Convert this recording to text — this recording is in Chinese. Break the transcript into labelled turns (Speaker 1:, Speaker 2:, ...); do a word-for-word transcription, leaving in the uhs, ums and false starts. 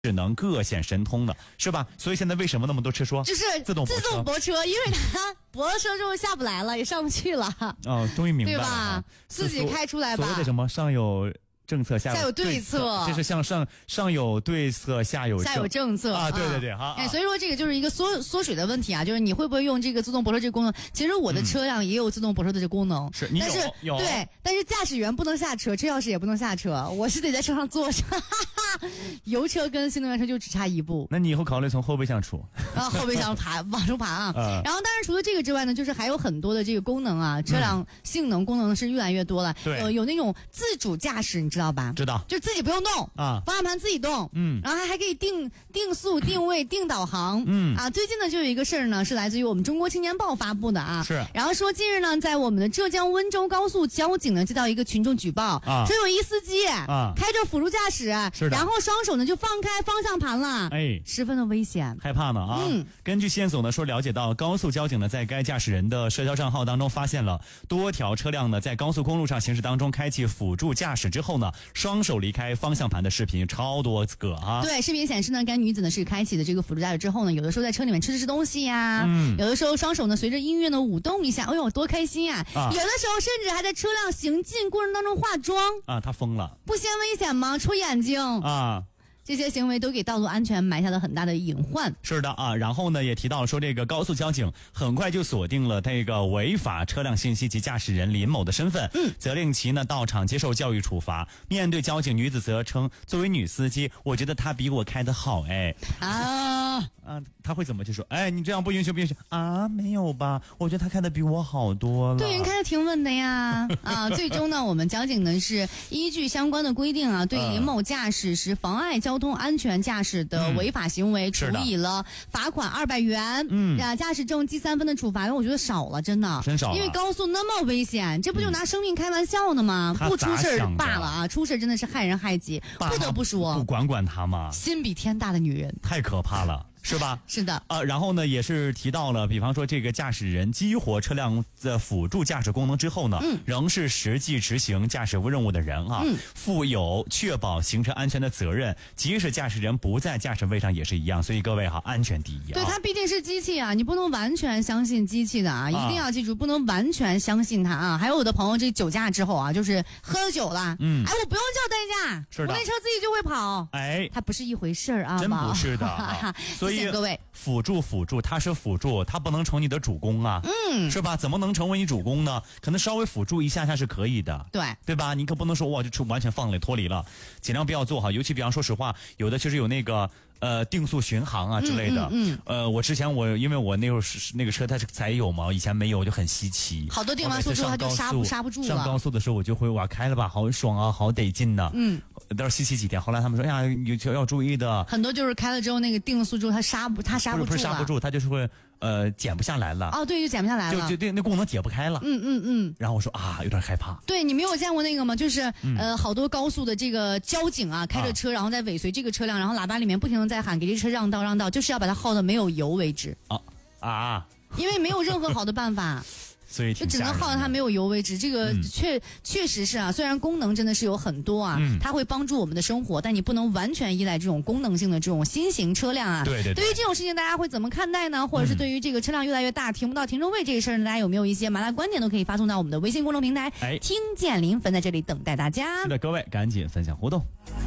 Speaker 1: 智能各显神通的，是吧？所以现在为什么那么多车说
Speaker 2: 就是
Speaker 1: 自动
Speaker 2: 自动泊车，因为它泊了车之后下不来了，也上不去了。
Speaker 1: 哦，终于明白了，
Speaker 2: 对吧？自己开出来吧。
Speaker 1: 所谓的什么上有政策下有
Speaker 2: 对策，
Speaker 1: 这是向上上有对策下有
Speaker 2: 下有政策
Speaker 1: 啊！对对对哈！
Speaker 2: 哎，所以说这个就是一个缩缩水的问题啊，就是你会不会用这个自动泊车这个功能？其实我的车辆也有自动泊车的这个功能，
Speaker 1: 是你有
Speaker 2: 但是
Speaker 1: 有
Speaker 2: 对，但是驾驶员不能下车，车钥匙也不能下车，我是得在车上坐着。油车跟新能源车就只差一步。
Speaker 1: 那你以后考虑从后备箱出，
Speaker 2: 然后后备箱爬往上爬啊！嗯、然后当然除了这个之外呢，就是还有很多的这个功能啊，车辆性能功能是越来越多了。
Speaker 1: 对、
Speaker 2: 嗯，有有那种自主驾驶，你知道吧？
Speaker 1: 知道，
Speaker 2: 就自己不用动啊，方向盘自己动，嗯，然后还还可以定定速、定位、定导航，嗯啊。最近呢，就有一个事儿呢，是来自于我们中国青年报发布的啊，
Speaker 1: 是。
Speaker 2: 然后说近日呢，在我们的浙江温州高速交警呢接到一个群众举报，啊，说有一司机啊开着辅助驾驶，
Speaker 1: 是的，
Speaker 2: 然后双手呢就放开方向盘了，
Speaker 1: 哎，
Speaker 2: 十分的危险，
Speaker 1: 害怕呢啊。嗯，根据线索呢说，了解到高速交警呢在该驾驶人的社交账号当中发现了多条车辆呢在高速公路上行驶当中开启辅助驾驶之后呢，双手离开方向盘的视频超多个啊。
Speaker 2: 对，视频显示呢，该女子呢是开启的这个辅助驾驶之后呢，有的时候在车里面吃吃东西呀，嗯，有的时候双手呢随着音乐呢舞动一下，哎呦多开心啊！啊有的时候甚至还在车辆行进过程当中化妆
Speaker 1: 啊，他疯了，
Speaker 2: 不嫌危险吗？戳眼睛
Speaker 1: 啊。
Speaker 2: 这些行为都给道路安全埋下了很大的隐患。
Speaker 1: 是的啊，然后呢也提到说，这个高速交警很快就锁定了这个违法车辆信息及驾驶人林某的身份，嗯，责令其呢到场接受教育处罚。面对交警，女子则称，作为女司机，我觉得她比我开得好，哎啊啊，她会怎么就说，哎，你这样不允许不允许啊？没有吧？我觉得她开的比我好多了。
Speaker 2: 对，人开的挺稳的呀。啊，最终呢，我们交警呢是依据相关的规定啊，对林某驾驶时妨碍交通安全驾驶的违法行为处以了罚款二百元，嗯，啊，驾驶证记三分的处罚。我觉得少了，真的，
Speaker 1: 真少，
Speaker 2: 因为高速那么危险，这不就拿生命开玩笑呢吗？嗯、不出事罢了啊，出事真的是害人害己，不得不说，
Speaker 1: 不管管他吗？
Speaker 2: 心比天大的女人，
Speaker 1: 太可怕了。是吧？
Speaker 2: 是的
Speaker 1: 啊，然后呢，也是提到了，比方说这个驾驶人激活车辆的辅助驾驶功能之后呢，嗯，仍是实际执行驾驶任务的人啊，嗯，负有确保行车安全的责任，即使驾驶人不在驾驶位上也是一样。所以各位哈，安全第一啊！
Speaker 2: 对，它毕竟是机器啊，你不能完全相信机器的啊，一定要记住，不能完全相信它啊。还有我的朋友这酒驾之后啊，就是喝了酒了，嗯，哎，我不用叫代驾，
Speaker 1: 是的，
Speaker 2: 我那车自己就会跑，
Speaker 1: 哎，
Speaker 2: 它不是一回事儿啊，
Speaker 1: 真不是的，啊、所以。
Speaker 2: 各位，
Speaker 1: 辅助辅助，它是辅助，它不能成你的主攻啊，嗯，是吧？怎么能成为你主攻呢？可能稍微辅助一下下是可以的，
Speaker 2: 对
Speaker 1: 对吧？你可不能说哇，就完全放了脱离了，尽量不要做哈。尤其比方说实话，有的就是有那个呃定速巡航啊之类的，嗯，嗯嗯呃，我之前我因为我那会儿是那个车它是才有嘛，以前没有，我就很稀奇，
Speaker 2: 好多地方速度它就刹不刹不住了。
Speaker 1: 上高速的时候我就会哇开了吧，好爽啊，好得劲呐，嗯。都是稀奇几天，后来他们说，哎呀，有要注意的。
Speaker 2: 很多就是开了之后，那个定速之后，它刹不，它刹不住了。
Speaker 1: 不是刹不住，它就是会呃减不下来了。
Speaker 2: 哦，对，就减不下来了，
Speaker 1: 就就那功能解不开了。
Speaker 2: 嗯嗯嗯。
Speaker 1: 然后我说啊，有点害怕。
Speaker 2: 对，你没有见过那个吗？就是、嗯、呃，好多高速的这个交警啊，开着车，啊、然后在尾随这个车辆，然后喇叭里面不停的在喊给这车让道让道，就是要把它耗的没有油为止。
Speaker 1: 啊啊！
Speaker 2: 因为没有任何好的办法。
Speaker 1: 所以
Speaker 2: 就只能耗到它没有油为止，这个确、嗯、确实是啊。虽然功能真的是有很多啊、嗯，它会帮助我们的生活，但你不能完全依赖这种功能性的这种新型车辆啊。
Speaker 1: 对对对。
Speaker 2: 对于这种事情，大家会怎么看待呢？或者是对于这个车辆越来越大停不到停车位这个事儿，大家有没有一些麻辣观点都可以发送到我们的微信公众平台？哎，听见临汾在这里等待大家。
Speaker 1: 是的，各位赶紧分享互动。